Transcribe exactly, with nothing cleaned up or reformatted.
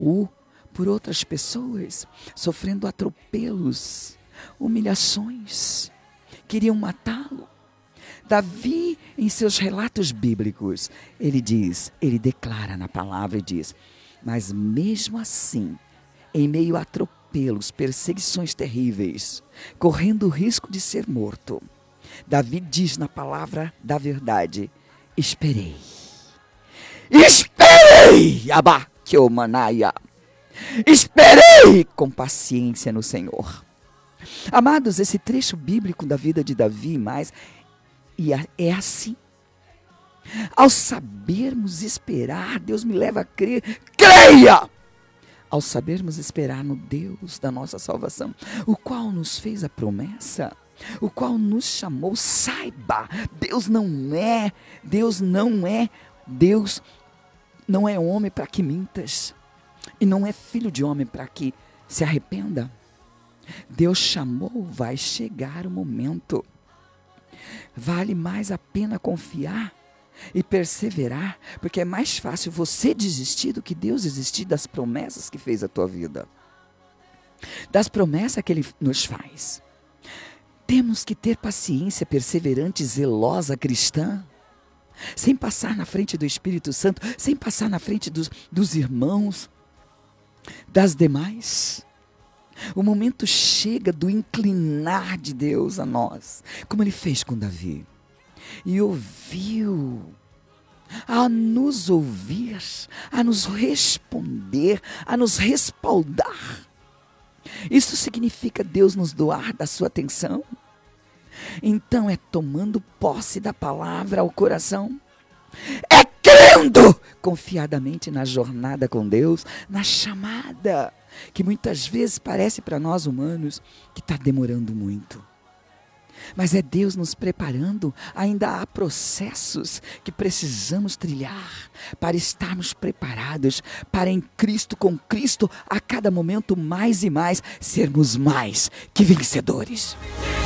por outras pessoas, sofrendo atropelos, humilhações, queriam matá-lo. Davi, em seus relatos bíblicos, ele diz, ele declara na palavra e diz: mas mesmo assim, em meio a atropelos, perseguições terríveis, correndo o risco de ser morto, Davi diz na palavra da verdade: esperei. Esperei, Abaqueomanaia. Esperei com paciência no Senhor. Amados, esse trecho bíblico da vida de Davi, mais, e é assim. Ao sabermos esperar, Deus me leva a crer, creia! Ao sabermos esperar no Deus da nossa salvação, o qual nos fez a promessa, o qual nos chamou, saiba, Deus não é, Deus não é, Deus não é homem para que mintas, e não é filho de homem para que se arrependa. Deus chamou, vai chegar o momento. Vale mais a pena confiar e perseverar, porque é mais fácil você desistir do que Deus desistir das promessas que fez a tua vida, das promessas que Ele nos faz. Temos que ter paciência perseverante, zelosa, cristã, sem passar na frente do Espírito Santo, sem passar na frente dos, dos irmãos, das demais. O momento chega do inclinar de Deus a nós, como Ele fez com Davi, e ouviu, a nos ouvir, a nos responder, a nos respaldar. Isso significa Deus nos doar da sua atenção. Então é tomando posse da palavra ao coração, é crendo confiadamente na jornada com Deus, na chamada, que muitas vezes parece para nós humanos que está demorando muito. Mas é Deus nos preparando, ainda há processos que precisamos trilhar para estarmos preparados para em Cristo, com Cristo, a cada momento mais e mais, sermos mais que vencedores.